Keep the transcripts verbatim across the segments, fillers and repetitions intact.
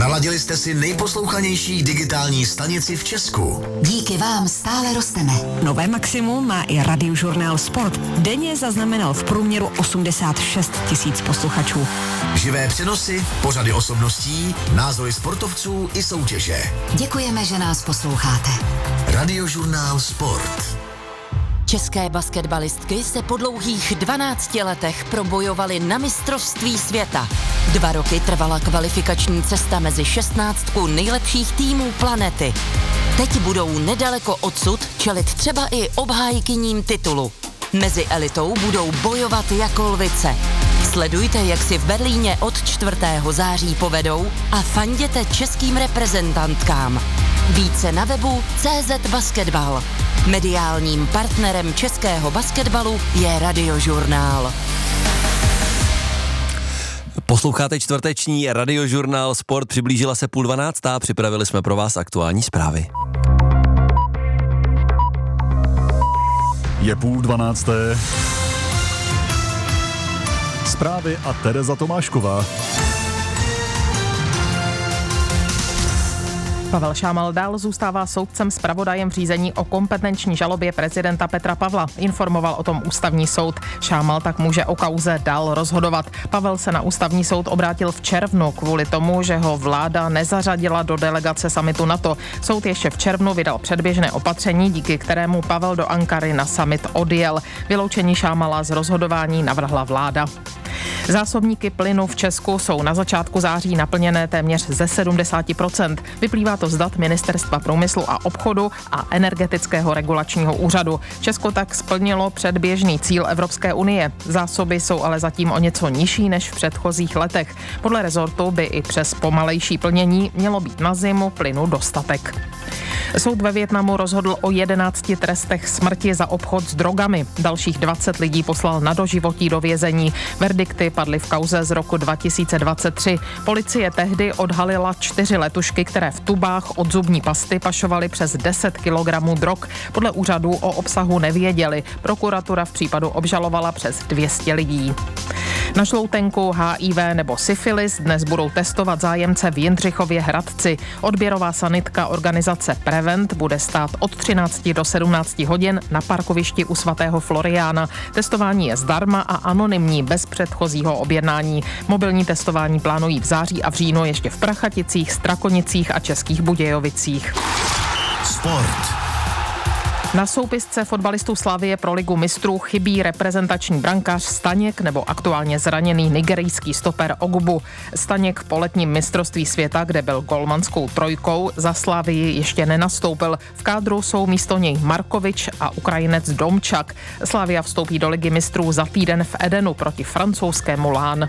Naladili jste si nejposlouchanější digitální stanici v Česku. Díky vám stále rosteme. Nové maximum má i Radiožurnál Sport. Denně zaznamenal v průměru osmdesát šest tisíc posluchačů. Živé přenosy, pořady osobností, názory sportovců i soutěže. Děkujeme, že nás posloucháte. Radiožurnál Sport. České basketbalistky se po dlouhých dvanácti letech probojovaly na mistrovství světa. Dva roky trvala kvalifikační cesta mezi šestnáctku nejlepších týmů planety. Teď budou nedaleko odsud čelit třeba i obhájkyním titulu. Mezi elitou budou bojovat jako lvice. Sledujte, jak si v Berlíně od čtvrtého září povedou a fanděte českým reprezentantkám. Více na webu C Z Basketball. Mediálním partnerem českého basketbalu je Radiožurnál. Posloucháte čtvrteční Radiožurnál Sport, přiblížila se půl dvanáctá, připravili jsme pro vás aktuální zprávy. Je půl dvanácté. Zprávy a Tereza Tomášková. Pavel Šámal dál zůstává soudcem zpravodajem v řízení o kompetenční žalobě prezidenta Petra Pavla. Informoval o tom ústavní soud. Šámal tak může o kauze dál rozhodovat. Pavel se na ústavní soud obrátil v červnu kvůli tomu, že ho vláda nezařadila do delegace summitu NATO. Soud ještě v červnu vydal předběžné opatření, díky kterému Pavel do Ankary na summit odjel. Vyloučení Šámala z rozhodování navrhla vláda. Zásobníky plynu v Česku jsou na začátku září naplněné téměř ze sedmdesát procent. Vyplývá to z dat Ministerstva průmyslu a obchodu a Energetického regulačního úřadu. Česko tak splnilo předběžný cíl Evropské unie. Zásoby jsou ale zatím o něco nižší než v předchozích letech. Podle rezortu by i přes pomalejší plnění mělo být na zimu plynu dostatek. Soud ve Vietnamu rozhodl o jedenácti trestech smrti za obchod s drogami. Dalších dvacet lidí poslal na doživotí do vězení. Verdikty padly v kauze z roku dva tisíce dvacet tři. Policie tehdy odhalila čtyři letušky, které v tubách od zubní pasty pašovaly přes deset kilogramů drog. Podle úřadů o obsahu nevěděli. Prokuratura v případu obžalovala přes dvě stě lidí. Na žloutenku, H I V nebo syfilis dnes budou testovat zájemce v Jindřichově Hradci. Odběrová sanitka organizace Prevent bude stát od třinácti do sedmnácti hodin na parkovišti u svatého Floriána. Testování je zdarma a anonymní, bez předchozího objednání. Mobilní testování plánují v září a v říjnu ještě v Prachaticích, Strakonicích a Českých Budějovicích. Sport. Na soupisce fotbalistů Slavie pro ligu mistrů chybí reprezentační brankář Staněk nebo aktuálně zraněný nigerijský stoper Ogbu. Staněk po letním mistrovství světa, kde byl golmanskou trojkou, za Slavii ještě nenastoupil. V kádru jsou místo něj Markovič a Ukrajinec Domčak. Slavia vstoupí do ligy mistrů za týden v Edenu proti francouzskému Lán.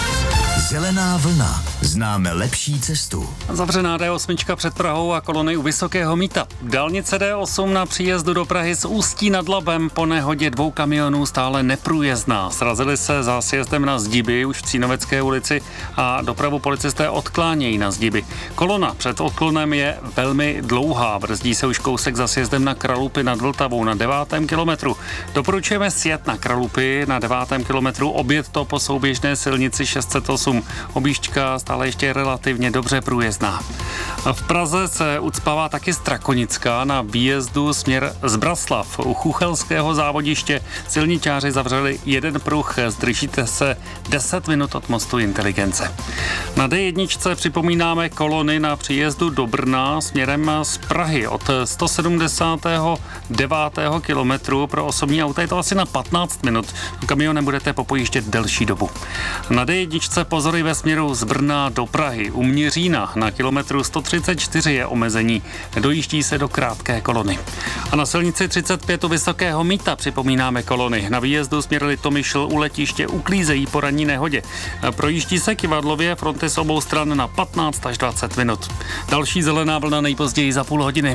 Zelená vlna. Známe lepší cestu. Zavřená D osm před Prahou a kolony u Vysokého Mýta. Dálnice D osm na příjezdu do Prahy z Ústí nad Labem po nehodě dvou kamionů stále neprůjezdná. Srazili se za sjezdem na Zdiby už v Cínovecké ulici a dopravu policisté odklánějí na Zdiby. Kolona před odklonem je velmi dlouhá. Brzdí se už kousek za sjezdem na Kralupy nad Vltavou na devátém kilometru. Doporučujeme sjet na Kralupy na devátém kilometru, objet to po souběžné silnici šest set osm. Objížďka stále ještě relativně dobře průjezdná. V Praze se ucpává taky Strakonická na výjezdu směr z Braslav. U Chuchelského závodiště silničáři zavřeli jeden pruh, zdržíte se deset minut od mostu Inteligence. Na D jedna připomínáme kolony na příjezdu do Brna směrem z Prahy od sto sedmdesátého devátého kilometru. Pro osobní auta je to asi na patnáct minut. Kamionem budete popojíždět delší dobu. Na D jedna pozory ve směru z Brna do Prahy. U Měřína na kilometru sto třicet čtyři je omezení. Dojíždí se do krátké kolony. A na silnici třicet pět u Vysokého Mýta připomínáme kolony. Na výjezdu směr Litomyšl u letiště uklízejí po ranní nehodě. Projíždí se Kivadlově fronty z obou stran na patnáct až dvacet minut. Další zelená vlna nejpozději za půl hodiny.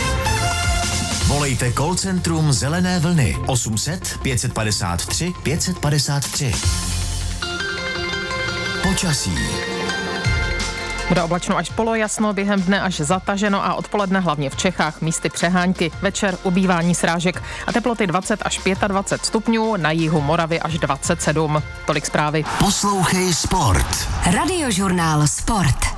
Volejte call centrum Zelené vlny osm set pět padesát tři pět padesát tři. Počasí. Bude oblačno až polojasno, během dne až zataženo a odpoledne hlavně v Čechách místy přehánky. Večer ubývání srážek a teploty dvacet až dvacet pět stupňů, na jihu Moravy až dvacet sedm. Tolik zprávy. Poslouchej Sport. Radiožurnál Sport.